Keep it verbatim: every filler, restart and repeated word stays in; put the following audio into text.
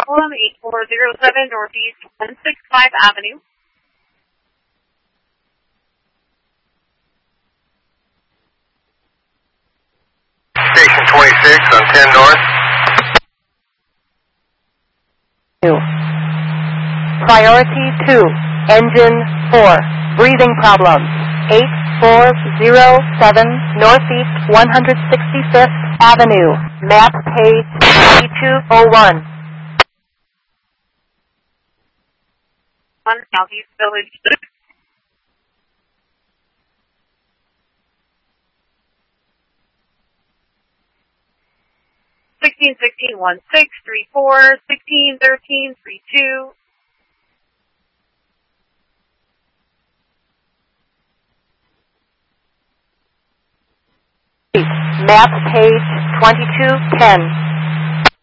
problem, eight four zero seven Northeast one sixty-five Avenue. Station twenty-six on ten North. Priority two, engine four, breathing problems, eight four zero seven Northeast one hundred sixty-fifth Avenue, map page twenty-two oh one. On Southeast Village. Sixteen sixteen one six three four, sixteen thirteen three two. Map page twenty-two ten.